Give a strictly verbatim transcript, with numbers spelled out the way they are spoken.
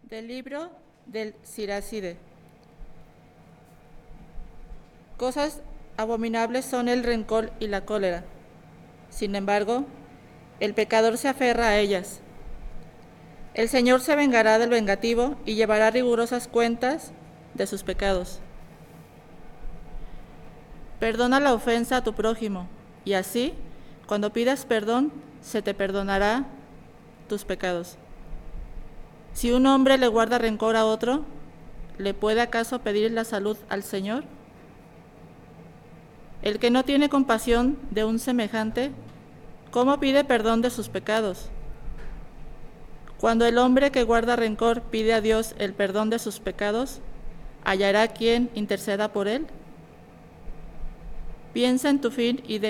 Del libro del Siracide. Cosas abominables son el rencor y la cólera. Sin embargo, el pecador se aferra a ellas. El Señor se vengará del vengativo y llevará rigurosas cuentas de sus pecados. Perdona la ofensa a tu prójimo, y así, cuando pidas perdón, se te perdonará tus pecados. Si un hombre le guarda rencor a otro, ¿le puede acaso pedir la salud al Señor? El que no tiene compasión de un semejante, ¿cómo pide perdón de sus pecados? Cuando el hombre que guarda rencor pide a Dios el perdón de sus pecados, ¿hallará quien interceda por él? Piensa en tu fin y de